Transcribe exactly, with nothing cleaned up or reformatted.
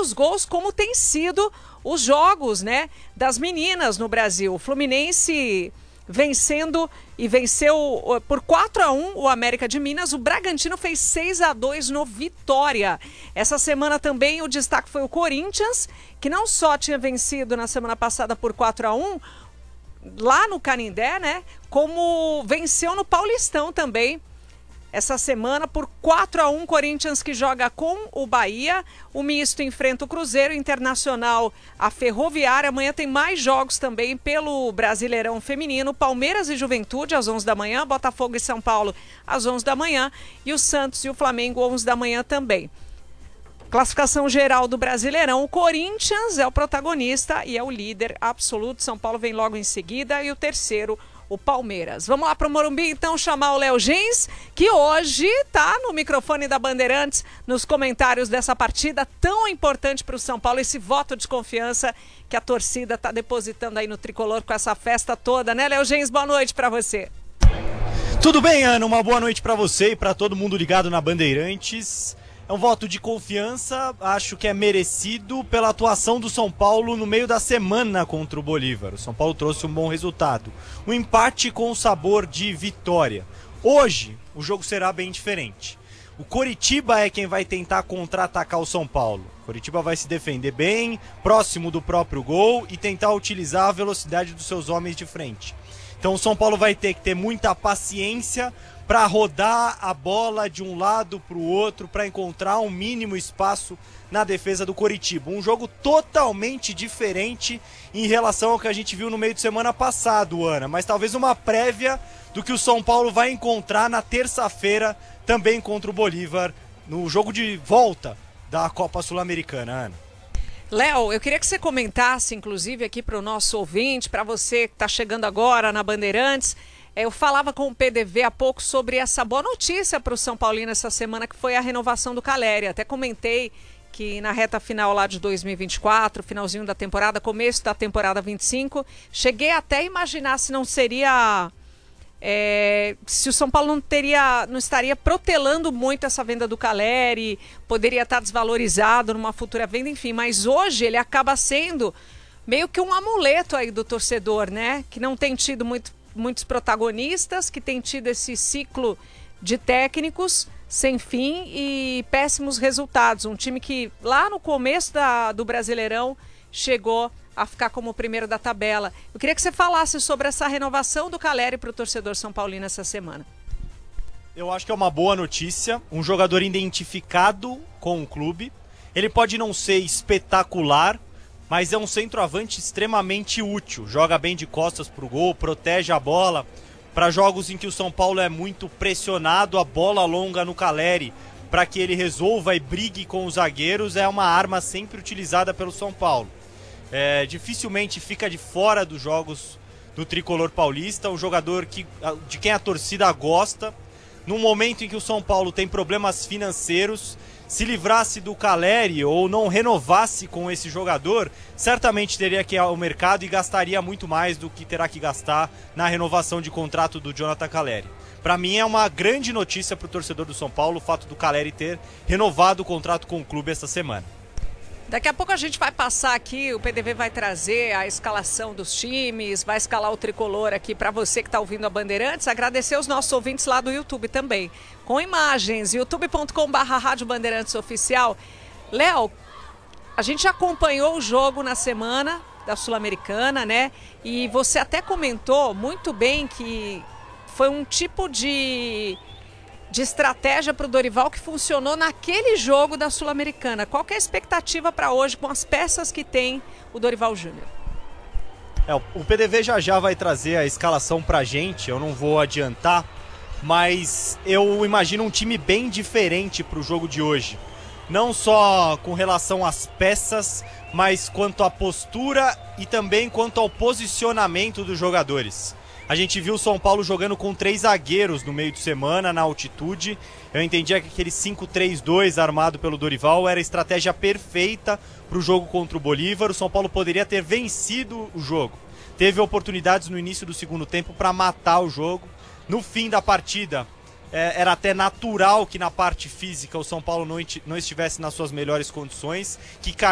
muitos gols, como tem sido os jogos, né, das meninas no Brasil. O Fluminense vencendo e venceu por quatro a um o América de Minas. O Bragantino fez seis a dois no Vitória. Essa semana também o destaque foi o Corinthians, que não só tinha vencido na semana passada por quatro a um lá no Canindé, né, como venceu no Paulistão também essa semana por quatro a um. Corinthians que joga com o Bahia, o Misto enfrenta o Cruzeiro, Internacional a Ferroviária. Amanhã tem mais jogos também pelo Brasileirão Feminino, Palmeiras e Juventude às onze da manhã, Botafogo e São Paulo às onze da manhã e o Santos e o Flamengo às onze da manhã também. Classificação geral do Brasileirão, o Corinthians é o protagonista e é o líder absoluto. São Paulo vem logo em seguida e o terceiro, o Palmeiras. Vamos lá para o Morumbi, então, chamar o Léo Gens, que hoje está no microfone da Bandeirantes, nos comentários dessa partida tão importante para o São Paulo, esse voto de confiança que a torcida está depositando aí no Tricolor com essa festa toda, né, Léo Gens? Boa noite para você. Tudo bem, Ana? Uma boa noite para você e para todo mundo ligado na Bandeirantes. É um voto de confiança, acho que é merecido pela atuação do São Paulo no meio da semana contra o Bolívar. O São Paulo trouxe um bom resultado, um empate com sabor de vitória. Hoje, o jogo será bem diferente. O Coritiba é quem vai tentar contra-atacar o São Paulo. O Coritiba vai se defender bem, próximo do próprio gol e tentar utilizar a velocidade dos seus homens de frente. Então o São Paulo vai ter que ter muita paciência para rodar a bola de um lado para o outro, para encontrar um mínimo espaço na defesa do Coritiba. Um jogo totalmente diferente em relação ao que a gente viu no meio de semana passado, Ana, mas talvez uma prévia do que o São Paulo vai encontrar na terça-feira, também contra o Bolívar, no jogo de volta da Copa Sul-Americana, Ana. Léo, eu queria que você comentasse, inclusive, aqui para o nosso ouvinte, para você que está chegando agora na Bandeirantes. Eu falava com o P D V há pouco sobre essa boa notícia para o São Paulino essa semana, que foi a renovação do Calleri. Até comentei que na reta final lá de dois mil e vinte e quatro, finalzinho da temporada, começo da temporada vinte e cinco, cheguei até a imaginar se não seria... É, se o São Paulo não, teria, não estaria protelando muito essa venda do Calleri, poderia estar desvalorizado numa futura venda, enfim. Mas hoje ele acaba sendo meio que um amuleto aí do torcedor, né? Que não tem tido muito... muitos protagonistas, que tem tido esse ciclo de técnicos sem fim e péssimos resultados. Um time que lá no começo da, do Brasileirão chegou a ficar como o primeiro da tabela. Eu queria que você falasse sobre essa renovação do Calleri para o torcedor São Paulino essa semana. Eu acho que é uma boa notícia, um jogador identificado com o clube. Ele pode não ser espetacular, mas é um centroavante extremamente útil. Joga bem de costas pro gol, protege a bola. Para jogos em que o São Paulo é muito pressionado, a bola longa no Calleri, para que ele resolva e brigue com os zagueiros, é uma arma sempre utilizada pelo São Paulo. É, dificilmente fica de fora dos jogos do Tricolor Paulista, um jogador que, de quem a torcida gosta. Num momento em que o São Paulo tem problemas financeiros, se livrasse do Calleri ou não renovasse com esse jogador, certamente teria que ir ao mercado e gastaria muito mais do que terá que gastar na renovação de contrato do Jonathan Calleri. Para mim é uma grande notícia para o torcedor do São Paulo o fato do Calleri ter renovado o contrato com o clube esta semana. Daqui a pouco a gente vai passar aqui, o P D V vai trazer a escalação dos times, vai escalar o Tricolor aqui para você que está ouvindo a Bandeirantes. Agradecer os nossos ouvintes lá do YouTube também, com imagens, youtube ponto com barra Rádio Bandeirantes Oficial. Léo, a gente acompanhou o jogo na semana da Sul-Americana, né? E você até comentou muito bem que foi um tipo de... de estratégia para o Dorival que funcionou naquele jogo da Sul-Americana. Qual que é a expectativa para hoje com as peças que tem o Dorival Júnior? É, o P D V já já vai trazer a escalação pra gente, eu não vou adiantar, mas eu imagino um time bem diferente para o jogo de hoje. Não só com relação às peças, mas quanto à postura e também quanto ao posicionamento dos jogadores. A gente viu o São Paulo jogando com três zagueiros no meio de semana, na altitude. Eu entendia que aquele cinco três dois armado pelo Dorival era a estratégia perfeita para o jogo contra o Bolívar. O São Paulo poderia ter vencido o jogo. Teve oportunidades no início do segundo tempo para matar o jogo. No fim da partida, é, era até natural que na parte física o São Paulo não, não estivesse nas suas melhores condições, que